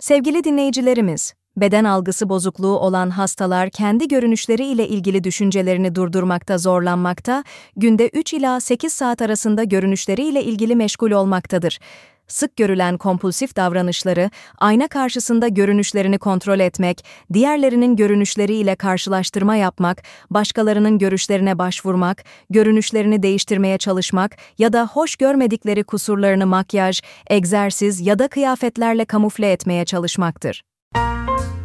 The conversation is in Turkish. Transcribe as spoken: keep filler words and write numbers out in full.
Sevgili dinleyicilerimiz, beden algısı bozukluğu olan hastalar kendi görünüşleri ile ilgili düşüncelerini durdurmakta zorlanmakta, günde üç ila sekiz saat arasında görünüşleri ile ilgili meşgul olmaktadır. Sık görülen kompulsif davranışları, ayna karşısında görünüşlerini kontrol etmek, diğerlerinin görünüşleriyle karşılaştırma yapmak, başkalarının görüşlerine başvurmak, görünüşlerini değiştirmeye çalışmak ya da hoş görmedikleri kusurlarını makyaj, egzersiz ya da kıyafetlerle kamufle etmeye çalışmaktır.